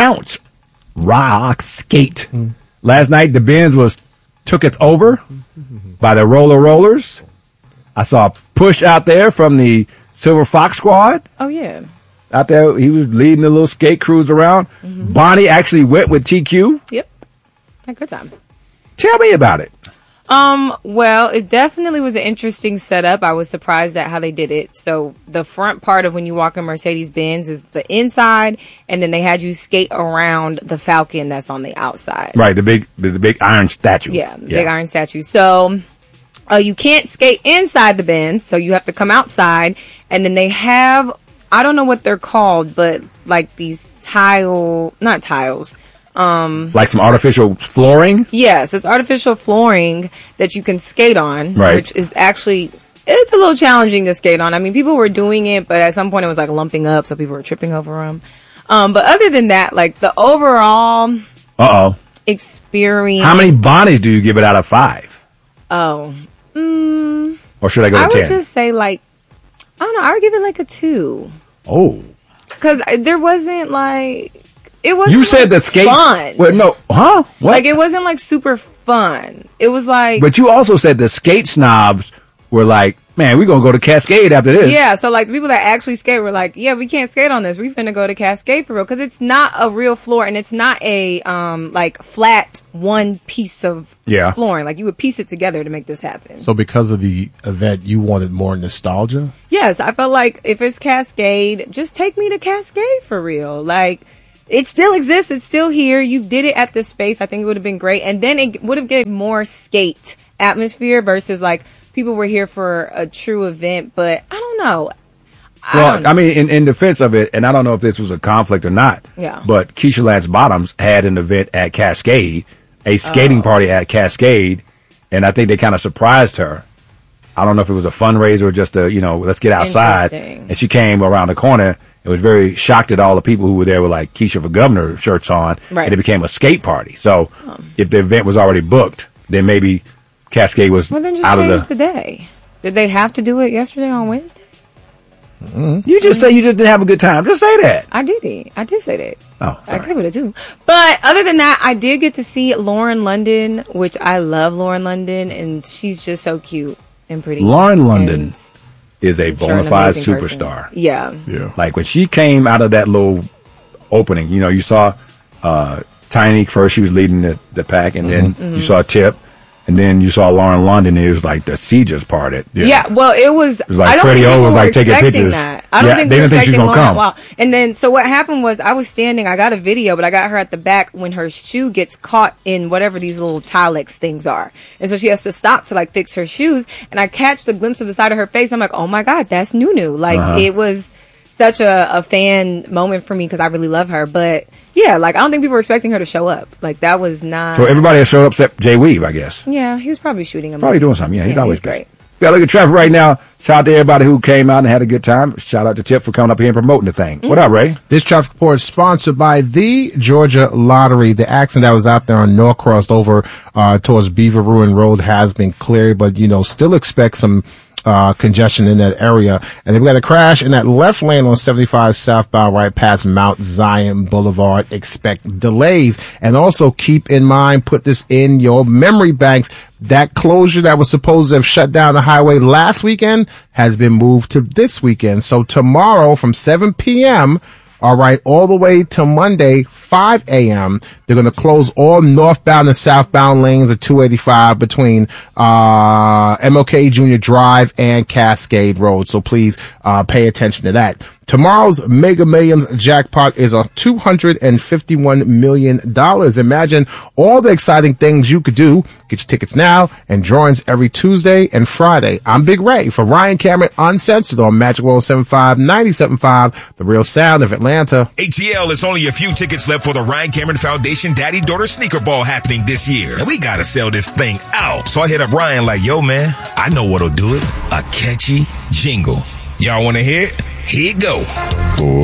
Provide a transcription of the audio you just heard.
ounce rock skate. Last night, the Benz took it over by the rollers. I saw a push out there from the Silver Fox squad. Oh, yeah. Out there, he was leading the little skate cruise around. Bonnie actually went with TQ. Yep. Had a good time. Tell me about it. Well, it definitely was an interesting setup. I was surprised at how they did it. So the front part of when you walk in Mercedes-Benz is the inside, and then they had you skate around the Falcon that's on the outside. Right, the big iron statue. Yeah, the big iron statue. So you can't skate inside the Benz, so you have to come outside, and then they have, I don't know what they're called, but like these not tiles. Like some artificial flooring? Yes, it's artificial flooring that you can skate on, right. Which is actually, it's a little challenging to skate on. I mean, people were doing it, but at some point it was like lumping up, so people were tripping over them. But other than that, like the overall experience. How many Bonnies do you give it out of 5? Oh. Or should I go to 10? I would just say like, I don't know, I would give it like a 2. Oh. Because there wasn't like... It wasn't you said the skates. Fun. Well, no, huh? What? Like it wasn't like super fun. It was like. But you also said the skate snobs were like, "Man, we're gonna go to Cascade after this." Yeah, so like the people that actually skate were like, "Yeah, we can't skate on this. We finna go to Cascade for real," because it's not a real floor and it's not a like flat one piece of flooring. Like you would piece it together to make this happen. So because of the event, you wanted more nostalgia. Yes, I felt like if it's Cascade, just take me to Cascade for real. Like. It still exists. It's still here. You did it at this space. I think it would have been great. And then it would have given more skate atmosphere versus like people were here for a true event. But I don't know. I mean, in defense of it, and I don't know if this was a conflict or not. Yeah. But Keisha Lance Bottoms had an event at Cascade, a skating party at Cascade, and I think they kind of surprised her. I don't know if it was a fundraiser or just let's get outside. And she came around the corner. It was very shocked at all the people who were there with like Keisha for Governor shirts on, and it became a skate party. So if the event was already booked, then maybe Cascade was well, then just out of change the day. Did they have to do it yesterday on Wednesday? You just say you just didn't have a good time. Just say that. I did. I did say that. Oh, sorry. I gave it a 2. But other than that, I did get to see Lauren London, which I love Lauren London, and she's just so cute and pretty. Lauren London is a bona fide superstar. Yeah. Like when she came out of that little opening, you saw Tiny first. She was leading the pack, and then you saw Tip, and then you saw Lauren London. It was like the sea just parted. Yeah. Well, it was like Freddie O was like taking pictures. That. I don't think they didn't think she was gonna come. Wow. And then so what happened was I was standing. I got a video, but I got her at the back when her shoe gets caught in whatever these little Tilex things are, and so she has to stop to like fix her shoes. And I catch the glimpse of the side of her face. I'm like, oh my god, that's Nunu. Like it was such a fan moment for me because I really love her. But yeah, like I don't think people were expecting her to show up. Like that was not. So everybody has showed up except Jay Weave, I guess. Yeah, he was probably shooting him. Probably doing something. Yeah, he's always great. We got to look at traffic right now. Shout out to everybody who came out and had a good time. Shout out to Tip for coming up here and promoting the thing. What up, Ray? This traffic report is sponsored by the Georgia Lottery. The accident that was out there on Norcross over towards Beaver Ruin Road has been cleared, but still expect some congestion in that area. And then we got a crash in that left lane on 75 southbound right past Mount Zion Boulevard. Expect delays. And also keep in mind, put this in your memory banks. That closure that was supposed to have shut down the highway last weekend has been moved to this weekend. So tomorrow from 7 p.m., all right, all the way to Monday, 5 a.m., they're going to close all northbound and southbound lanes at 285 between MLK Junior Drive and Cascade Road. So please pay attention to that. Tomorrow's Mega Millions jackpot is $251 million. Imagine all the exciting things you could do. Get your tickets now and drawings every Tuesday and Friday. I'm Big Ray for Ryan Cameron Uncensored on Magic 107.5, 97.5, The Real Sound of Atlanta. ATL, it's only a few tickets left for the Ryan Cameron Foundation Daddy-Daughter Sneaker Ball happening this year. And we gotta sell this thing out. So I hit up Ryan like, yo, man, I know what'll do it. A catchy jingle. Y'all wanna hear it? Here you go.